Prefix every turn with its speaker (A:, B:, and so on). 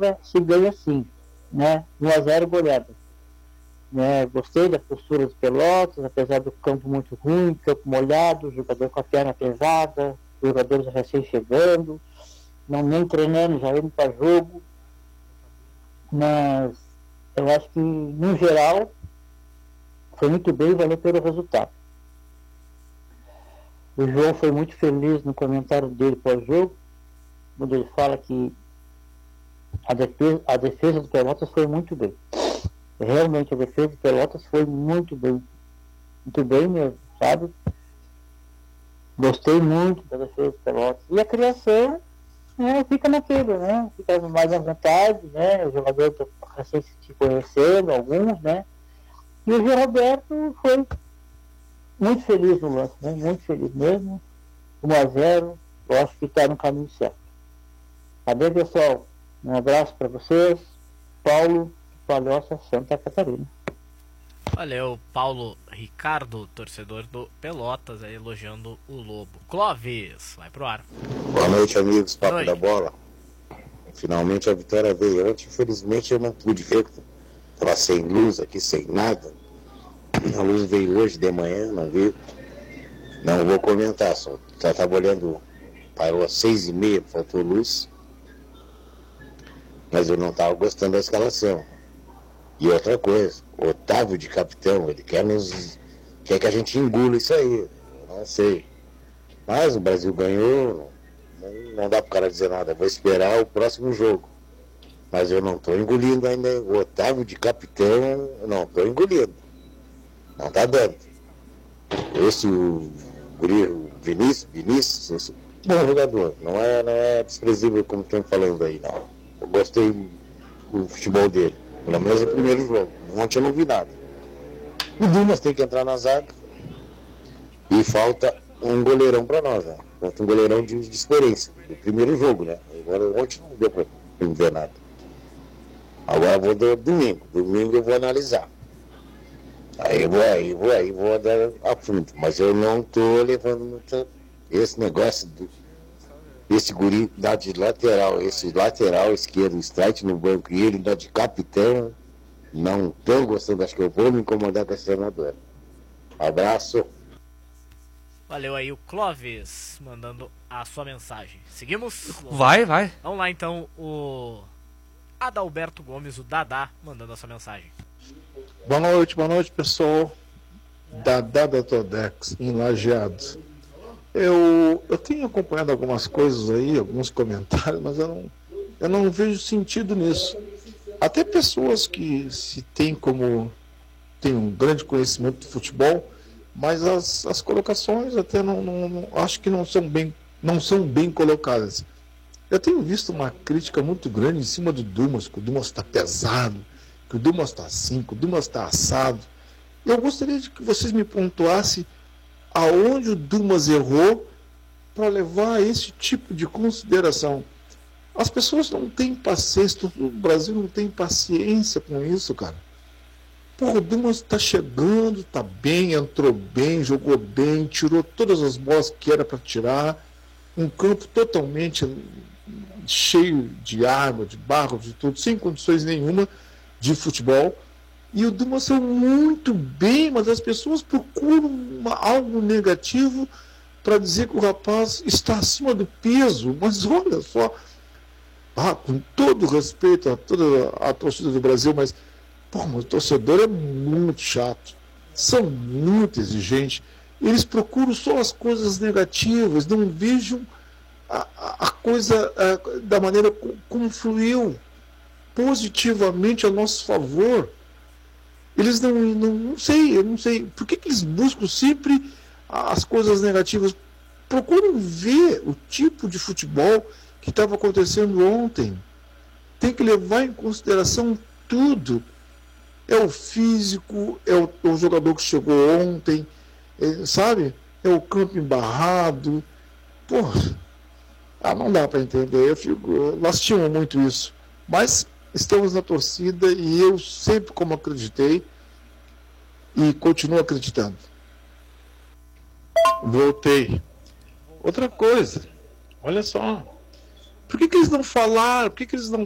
A: se ganha sim, né? 1-0 goleada. Né? Gostei da postura dos Pelotas, apesar do campo muito ruim, campo molhado, jogador com a perna pesada, jogadores recém chegando, não nem treinando, já indo para jogo. Mas eu acho que, no geral, foi muito bem e valeu pelo resultado. O João foi muito feliz no comentário dele pós-jogo, quando ele fala que a defesa do Pelotas foi muito bem. Realmente a defesa do Pelotas foi muito bem mesmo, sabe? Gostei muito da defesa do Pelotas. E a criação, né, fica naquilo, né? Fica mais à vontade, né? O jogador está recém se conhecendo, alguns, né? E o Gil Roberto foi muito feliz no lance, né? Muito feliz mesmo. 1-0, eu acho que está no caminho certo. Tá bem, pessoal? Um abraço para vocês. Paulo, Palhoça, Santa Catarina.
B: Valeu, Paulo Ricardo, torcedor do Pelotas, aí elogiando o Lobo. Clóvis, vai pro ar.
C: Boa noite, amigos, Papo da Bola. Finalmente a vitória veio. Ontem, infelizmente, eu não pude ver. Estava sem luz aqui, sem nada. A luz veio hoje de manhã, não veio. Não vou comentar, só estava olhando, parou às 6h30, faltou luz. Mas eu não estava gostando da escalação. E outra coisa, o Otávio de capitão, ele quer que a gente engula isso aí. Eu não sei. Mas o Brasil ganhou, não dá para o cara dizer nada. Vou esperar o próximo jogo. Mas eu não estou engolindo ainda. O Otávio de capitão, eu não estou engolindo. Não está dando. Esse, o Vinícius, bom jogador. Não é desprezível como estão falando aí, não. Eu gostei do futebol dele. Pelo menos no primeiro jogo. Ontem eu não vi nada. O Dumas tem que entrar na zaga. E falta um goleirão para nós, né? Falta um goleirão de experiência. Do primeiro jogo, né? Agora ontem não deu para não ver nada. Agora eu vou do domingo. Domingo eu vou analisar. Aí eu vou dar a fundo. Mas eu não tô levando muito esse negócio esse guri dá de lateral, esse lateral esquerdo, strike no banco, e ele dá de capitão. Não tô gostando, acho que eu vou me incomodar com esse treinador. Abraço.
B: Valeu aí o Clóvis, mandando a sua mensagem. Seguimos?
D: Vai.
B: Vamos lá então, o Adalberto Gomes, o Dadá, mandando a sua mensagem.
E: Boa noite, pessoal. Dadá da Todex, em Lajeados. Eu tenho acompanhado algumas coisas aí, alguns comentários, mas eu não vejo sentido nisso. Até pessoas que têm um grande conhecimento de futebol, mas as colocações até não acho que não são bem colocadas. Eu tenho visto uma crítica muito grande em cima do Dumas, que o Dumas está pesado, que o Dumas está assim, que o Dumas está assado. Eu gostaria de que vocês me pontuassem aonde o Dumas errou para levar esse tipo de consideração. As pessoas não têm paciência, o Brasil não tem paciência com isso, cara. Pô, o Dumas está chegando, está bem, entrou bem, jogou bem, tirou todas as bolas que era para tirar, um campo totalmente cheio de água, de barro, de tudo, sem condições nenhuma de futebol. E o Dumas saiu muito bem, mas as pessoas procuram algo negativo para dizer que o rapaz está acima do peso. Mas olha só, com todo respeito a toda a torcida do Brasil, mas o torcedor é muito chato, são muito exigentes, eles procuram só as coisas negativas, não vejam a coisa da maneira como fluiu positivamente a nosso favor. Eles eu não sei, por que eles buscam sempre as coisas negativas? Procuram ver o tipo de futebol que estava acontecendo ontem. Tem que levar em consideração tudo. É o físico, é o jogador que chegou ontem, sabe? É o campo embarrado. Não dá para entender. Eu lastimo muito isso. Mas estamos na torcida e eu sempre como acreditei e continuo acreditando. Voltei. Outra coisa, olha só. Por que eles não falaram? Por que eles não